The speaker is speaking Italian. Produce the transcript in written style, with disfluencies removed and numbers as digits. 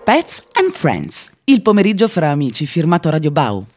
Pets and Friends, il pomeriggio fra amici, firmato Radio Bau.